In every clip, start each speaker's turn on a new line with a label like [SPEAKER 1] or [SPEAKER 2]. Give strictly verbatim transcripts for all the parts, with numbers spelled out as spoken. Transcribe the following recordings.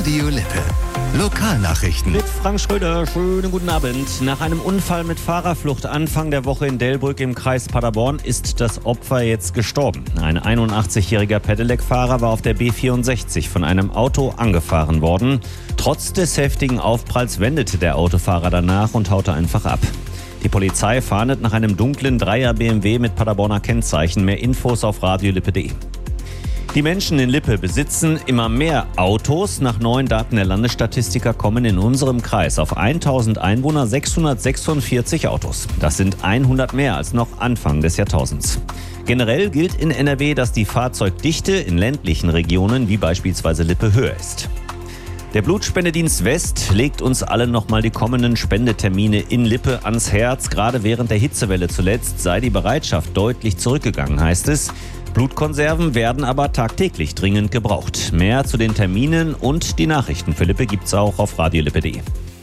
[SPEAKER 1] Radio Lippe. Lokalnachrichten.
[SPEAKER 2] Mit Frank Schröder, schönen guten Abend. Nach einem Unfall mit Fahrerflucht Anfang der Woche in Delbrück im Kreis Paderborn ist das Opfer jetzt gestorben. Ein einundachtzigjähriger Pedelec-Fahrer war auf der B vierundsechzig von einem Auto angefahren worden. Trotz des heftigen Aufpralls wendete der Autofahrer danach und haute einfach ab. Die Polizei fahndet nach einem dunklen Dreier B M W mit Paderborner Kennzeichen. Mehr Infos auf radiolippe punkt de. Die Menschen in Lippe besitzen immer mehr Autos. Nach neuen Daten der Landesstatistiker kommen in unserem Kreis auf tausend Einwohner sechshundertsechsundvierzig Autos. Das sind hundert mehr als noch Anfang des Jahrtausends. Generell gilt in N R W, dass die Fahrzeugdichte in ländlichen Regionen wie beispielsweise Lippe höher ist. Der Blutspendedienst West legt uns allen nochmal die kommenden Spendetermine in Lippe ans Herz. Gerade während der Hitzewelle zuletzt sei die Bereitschaft deutlich zurückgegangen, heißt es. Blutkonserven werden aber tagtäglich dringend gebraucht. Mehr zu den Terminen und die Nachrichten für Lippe gibt's auch auf radiolippe punkt de.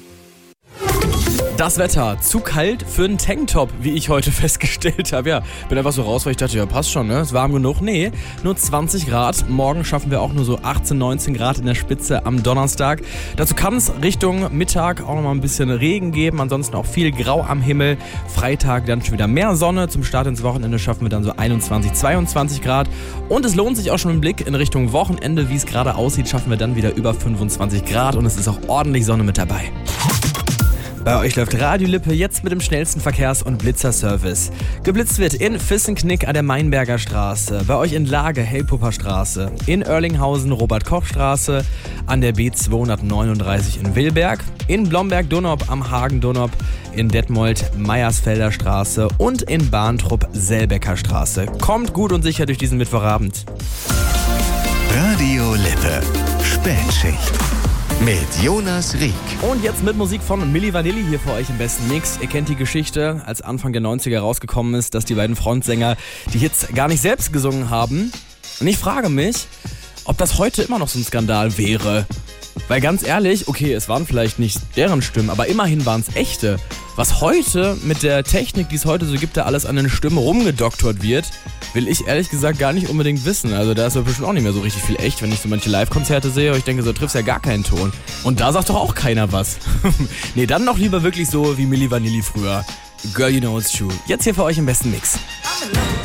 [SPEAKER 3] Das Wetter, zu kalt für einen Tanktop, wie ich heute festgestellt habe. Ja, bin einfach so raus, weil ich dachte, ja passt schon, ne? Ist warm genug. Nee, nur zwanzig Grad. Morgen schaffen wir auch nur so achtzehn, neunzehn Grad in der Spitze am Donnerstag. Dazu kann es Richtung Mittag auch nochmal ein bisschen Regen geben. Ansonsten auch viel Grau am Himmel. Freitag dann schon wieder mehr Sonne. Zum Start ins Wochenende schaffen wir dann so einundzwanzig, zweiundzwanzig Grad. Und es lohnt sich auch schon ein Blick in Richtung Wochenende. Wie es gerade aussieht, schaffen wir dann wieder über fünfundzwanzig Grad. Und es ist auch ordentlich Sonne mit dabei. Bei euch läuft Radio Lippe jetzt mit dem schnellsten Verkehrs- und Blitzerservice. Geblitzt wird in Fissenknick an der Mainberger Straße, bei euch in Lage Helpupper Straße, in Oerlinghausen Robert-Koch-Straße, an der B zweihundertneununddreißig in Willberg, in Blomberg-Donop am Hagen-Donop, in Detmold Meiersfelder Straße und in Bahntrupp Selbecker Straße. Kommt gut und sicher durch diesen Mittwochabend.
[SPEAKER 1] Radio Lippe. Spätschicht. Mit Jonas Rieck.
[SPEAKER 3] Und jetzt mit Musik von Milli Vanilli hier für euch im besten Mix. Ihr kennt die Geschichte, als Anfang der neunziger rausgekommen ist, dass die beiden Frontsänger die Hits gar nicht selbst gesungen haben. Und ich frage mich, ob das heute immer noch so ein Skandal wäre. Weil ganz ehrlich, okay, es waren vielleicht nicht deren Stimmen, aber immerhin waren es echte. Was heute mit der Technik, die es heute so gibt, da alles an den Stimmen rumgedoktort wird, will ich ehrlich gesagt gar nicht unbedingt wissen. Also da ist ja bestimmt auch nicht mehr so richtig viel echt, wenn ich so manche Live-Konzerte sehe. Und ich denke, so triffst ja gar keinen Ton. Und da sagt doch auch keiner was. Nee, dann doch lieber wirklich so wie Milli Vanilli früher. Girl, you know it's true. Jetzt hier für euch im besten Mix.